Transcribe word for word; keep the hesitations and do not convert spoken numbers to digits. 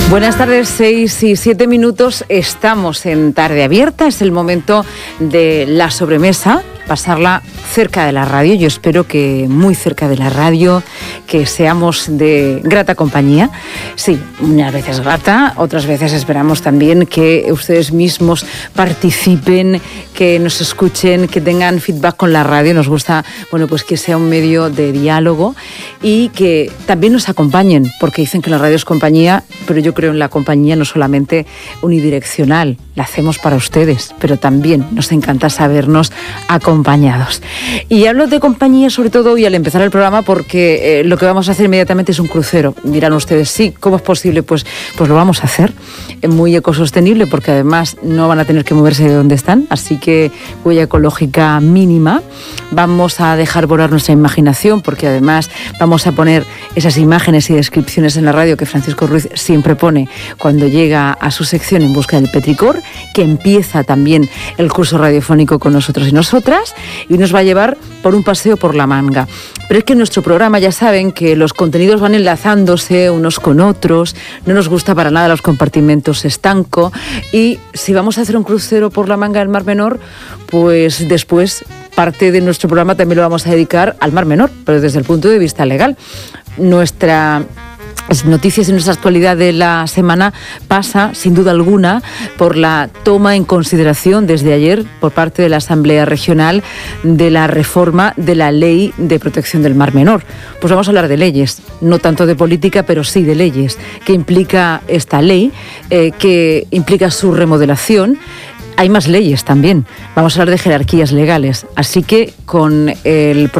Buenas tardes, seis y siete minutos. Estamos en Tarde Abierta. Es el momento de la sobremesa, pasarla cerca de la radio. Yo espero que muy cerca de la radio, que seamos de grata compañía. Sí, unas veces grata, otras veces esperamos también que ustedes mismos participen, que nos escuchen, que tengan feedback con la radio. Nos gusta, bueno, pues que sea un medio de diálogo y que también nos acompañen, porque dicen que la radio es compañía, pero yo creo en la compañía no solamente unidireccional, la hacemos para ustedes, pero también nos encanta sabernos acompañados. Y hablo de compañía sobre todo hoy al empezar el programa porque eh, lo que vamos a hacer inmediatamente es un crucero. Dirán ustedes, sí, ¿cómo es posible? Pues, pues lo vamos a hacer, eh, muy ecosostenible, porque además no van a tener que moverse de donde están, así que huella ecológica mínima. Vamos a dejar volar nuestra imaginación, porque además vamos a poner esas imágenes y descripciones en la radio que Francisco Ruiz siempre pone cuando llega a su sección En Busca del Petricor, que empieza también el curso radiofónico con nosotros y nosotras, y nos va a llevar por un paseo por la manga. Pero es que en nuestro programa ya saben que los contenidos van enlazándose unos con otros, no nos gusta para nada los compartimentos estanco, y si vamos a hacer un crucero por la manga del Mar Menor, pues después parte de nuestro programa también lo vamos a dedicar al Mar Menor, pero desde el punto de vista legal. Nuestra Las noticias de nuestra actualidad de la semana pasa, sin duda alguna, por la toma en consideración desde ayer por parte de la Asamblea Regional de la reforma de la Ley de Protección del Mar Menor. Pues vamos a hablar de leyes, no tanto de política, pero sí de leyes, que implica esta ley, eh, que implica su remodelación. Hay más leyes también. Vamos a hablar de jerarquías legales. Así que con el